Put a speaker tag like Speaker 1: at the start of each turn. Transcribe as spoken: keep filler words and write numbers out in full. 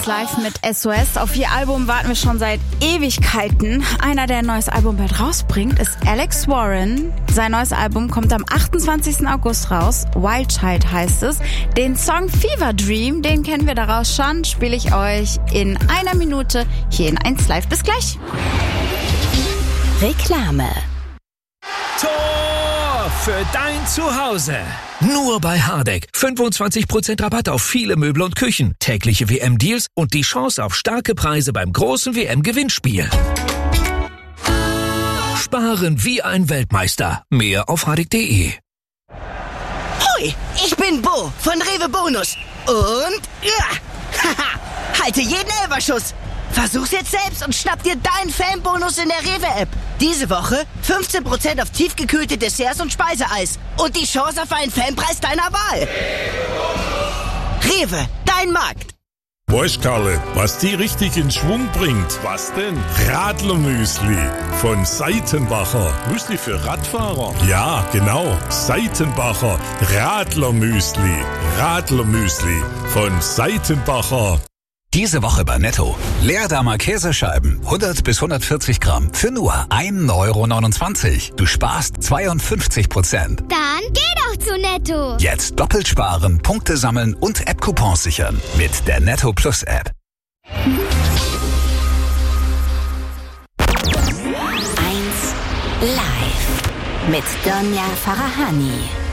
Speaker 1: Live mit S O S. Auf ihr Album warten wir schon seit Ewigkeiten. Einer, der ein neues Album bald rausbringt, ist Alex Warren. Sein neues Album kommt am achtundzwanzigsten August raus. Wild Child heißt es. Den Song Fever Dream, den kennen wir daraus schon, spiele ich euch in einer Minute hier in eins Live. Bis gleich.
Speaker 2: Reklame.
Speaker 3: Tor für dein Zuhause. Nur bei Hardegg. fünfundzwanzig Prozent Rabatt auf viele Möbel und Küchen, tägliche W M-Deals und die Chance auf starke Preise beim großen W M-Gewinnspiel. Sparen wie ein Weltmeister. Mehr auf hardegg punkt de.
Speaker 4: Hoi, ich bin Bo von Rewe Bonus. Und ja, haha, halte jeden Elberschuss. Versuch's jetzt selbst und schnapp dir deinen Fanbonus in der Rewe-App. Diese Woche fünfzehn Prozent auf tiefgekühlte Desserts und Speiseeis. Und die Chance auf einen Fanpreis deiner Wahl. Rewe, dein Markt.
Speaker 5: Weißt, Karle, was die richtig in Schwung bringt? Was denn? Radlermüsli von Seitenbacher. Müsli für Radfahrer? Ja, genau. Seitenbacher Radlermüsli. Radlermüsli von Seitenbacher.
Speaker 6: Diese Woche bei Netto. Leerdammer Käsescheiben, hundert bis hundertvierzig Gramm, für nur ein Euro neunundzwanzig. Du sparst zweiundfünfzig Prozent.
Speaker 7: Dann geh doch zu Netto.
Speaker 6: Jetzt doppelt sparen, Punkte sammeln und App-Coupons sichern. Mit der Netto Plus App.
Speaker 2: eins Live mit Donja Farahani.